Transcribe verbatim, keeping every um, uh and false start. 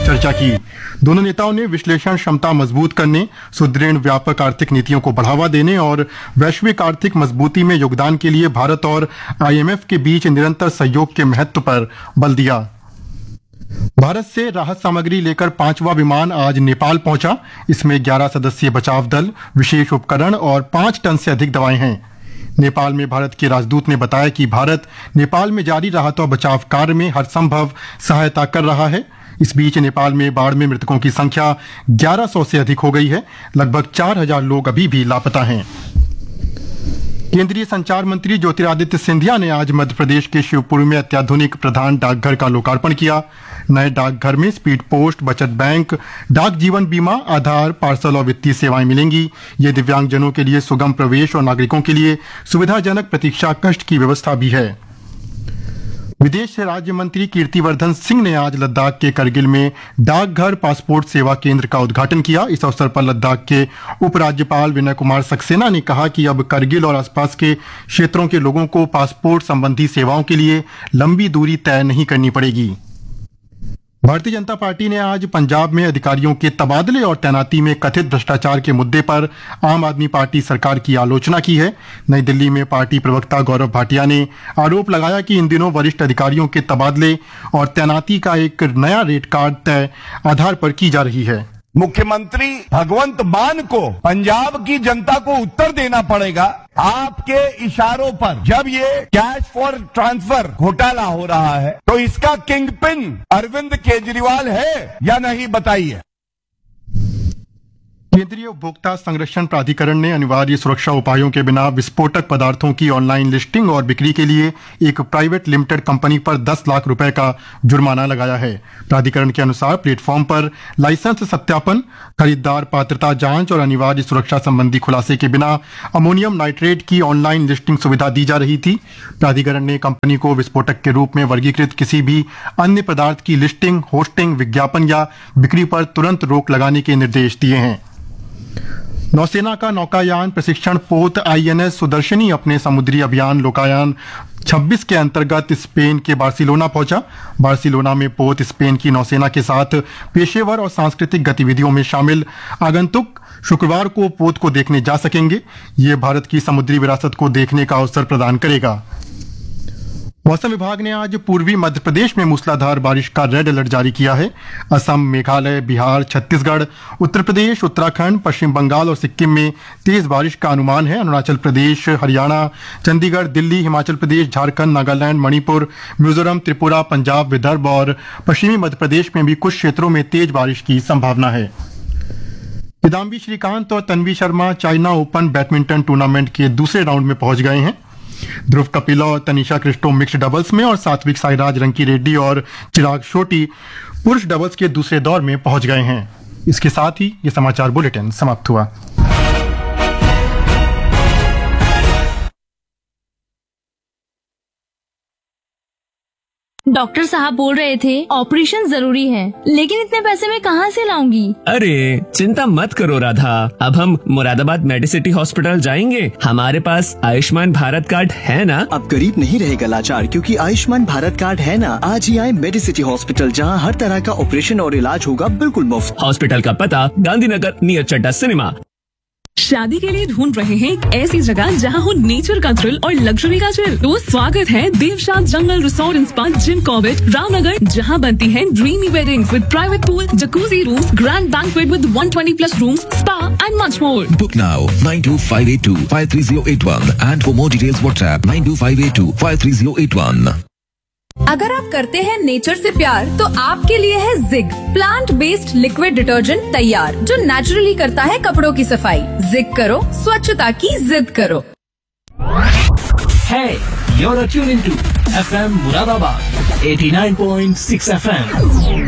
चर्चा की। दोनों नेताओं ने विश्लेषण क्षमता मजबूत करने, सुदृढ़ व्यापक आर्थिक नीतियों को बढ़ावा देने और वैश्विक आर्थिक मजबूती में योगदान के लिए भारत और आईएमएफ के बीच निरंतर सहयोग के महत्व पर बल दिया। भारत से राहत सामग्री लेकर पांचवा विमान आज नेपाल पहुंचा। इसमें ग्यारह सदस्यीय बचाव दल, विशेष उपकरण और पांच टन से अधिक दवाएं हैं। नेपाल में भारत के राजदूत ने बताया कि भारत नेपाल में जारी राहत और बचाव कार्य में हर संभव सहायता कर रहा है। इस बीच नेपाल में बाढ़ में मृतकों की संख्या ग्यारह सौ से अधिक हो गई है। लगभग चार हजार लोग अभी भी लापता हैं। केंद्रीय संचार मंत्री ज्योतिरादित्य सिंधिया ने आज मध्य प्रदेश के शिवपुरी में अत्याधुनिक प्रधान डाकघर का लोकार्पण किया। नए डाकघर में स्पीड पोस्ट, बचत बैंक, डाक जीवन बीमा, आधार, पार्सल और वित्तीय सेवाएं मिलेंगी। ये दिव्यांगजनों के लिए सुगम प्रवेश और नागरिकों के लिए सुविधाजनक प्रतीक्षा कक्ष की व्यवस्था भी है। विदेश राज्य मंत्री कीर्तिवर्धन सिंह ने आज लद्दाख के करगिल में डाकघर पासपोर्ट सेवा केंद्र का उद्घाटन किया। इस अवसर पर लद्दाख के उपराज्यपाल विनय कुमार सक्सेना ने कहा कि अब करगिल और आसपास के क्षेत्रों के लोगों को पासपोर्ट संबंधी सेवाओं के लिए लंबी दूरी तय नहीं करनी पड़ेगी। भारतीय जनता पार्टी ने आज पंजाब में अधिकारियों के तबादले और तैनाती में कथित भ्रष्टाचार के मुद्दे पर आम आदमी पार्टी सरकार की आलोचना की है। नई दिल्ली में पार्टी प्रवक्ता गौरव भाटिया ने आरोप लगाया कि इन दिनों वरिष्ठ अधिकारियों के तबादले और तैनाती का एक नया रेट कार्ड तय आधार पर की जा रही है। मुख्यमंत्री भगवंत मान को पंजाब की जनता को उत्तर देना पड़ेगा। आपके इशारों पर जब ये कैश फॉर ट्रांसफर घोटाला हो रहा है तो इसका किंग पिन अरविंद केजरीवाल है या नहीं, बताइए। केंद्रीय उपभोक्ता संरक्षण प्राधिकरण ने अनिवार्य सुरक्षा उपायों के बिना विस्फोटक पदार्थों की ऑनलाइन लिस्टिंग और बिक्री के लिए एक प्राइवेट लिमिटेड कंपनी पर दस लाख रुपए का जुर्माना लगाया है। प्राधिकरण के अनुसार प्लेटफॉर्म पर लाइसेंस सत्यापन, खरीदार पात्रता जांच और अनिवार्य सुरक्षा संबंधी खुलासे के बिना अमोनियम नाइट्रेट की ऑनलाइन लिस्टिंग सुविधा दी जा रही थी। प्राधिकरण ने कंपनी को विस्फोटक के रूप में वर्गीकृत किसी भी अन्य पदार्थ की लिस्टिंग, होस्टिंग, विज्ञापन या बिक्री पर तुरंत रोक लगाने के निर्देश दिए हैं। नौसेना का नौकायान प्रशिक्षण पोत आईएनएस सुदर्शनी अपने समुद्री अभियान लोकायान छब्बीस के अंतर्गत स्पेन के बार्सिलोना पहुंचा। बार्सिलोना में पोत स्पेन की नौसेना के साथ पेशेवर और सांस्कृतिक गतिविधियों में शामिल आगंतुक शुक्रवार को पोत को देखने जा सकेंगे। ये भारत की समुद्री विरासत को देखने का अवसर प्रदान करेगा। मौसम विभाग ने आज पूर्वी मध्य प्रदेश में मूसलाधार बारिश का रेड अलर्ट जारी किया है। असम, मेघालय, बिहार, छत्तीसगढ़, उत्तर प्रदेश, उत्तराखंड, पश्चिम बंगाल और सिक्किम में तेज बारिश का अनुमान है। अरुणाचल प्रदेश, हरियाणा, चंडीगढ़, दिल्ली, हिमाचल प्रदेश, झारखंड, नागालैंड, मणिपुर, मिजोरम, त्रिपुरा, पंजाब, विदर्भ और पश्चिमी मध्य प्रदेश में भी कुछ क्षेत्रों में तेज बारिश की संभावना है। किदाम्बी श्रीकांत और Tanvi Sharma China open badminton tournament के दूसरे राउंड में पहुंच गए हैं। ध्रुव कपिल और तनिषा क्रिस्टो मिक्स्ड डबल्स में और सात्विक साईराज, रंकी रेड्डी और चिराग शेट्टी पुरुष डबल्स के दूसरे दौर में पहुंच गए हैं। इसके साथ ही ये समाचार बुलेटिन समाप्त हुआ। डॉक्टर साहब बोल रहे थे ऑपरेशन जरूरी है, लेकिन इतने पैसे मैं कहाँ से लाऊंगी? अरे चिंता मत करो राधा, अब हम मुरादाबाद मेडिसिटी हॉस्पिटल जाएंगे। हमारे पास आयुष्मान भारत कार्ड है ना। अब गरीब नहीं रहेगा लाचार, क्योंकि आयुष्मान भारत कार्ड है ना। आज ही आए मेडिसिटी हॉस्पिटल, जहाँ हर तरह का ऑपरेशन और इलाज होगा बिल्कुल मुफ्त। हॉस्पिटल का पता गांधीनगर नियर चड्डा सिनेमा। शादी के लिए ढूंढ रहे हैं एक ऐसी जगह जहां हो नेचर का थ्रिल और लग्जरी का चिल? तो स्वागत है देवशाद जंगल resort and spa Jim Corbett, Ramnagar, जहां बनती हैं dreamy weddings with private pool, jacuzzi rooms, grand banquet with one hundred twenty plus rooms, spa and much more. Book now nine two five eight two five three zero eight one and for more details WhatsApp nine two five eight two five three zero eight one। अगर आप करते हैं nature से प्यार तो आपके लिए है zig plant based liquid detergent तैयार, जो नेचुरली करता है कपड़ों की सफाई। जिग करो, स्वच्छता की जिद करो। Hey, you're tuned into F M Muradabad eighty-nine point six F M।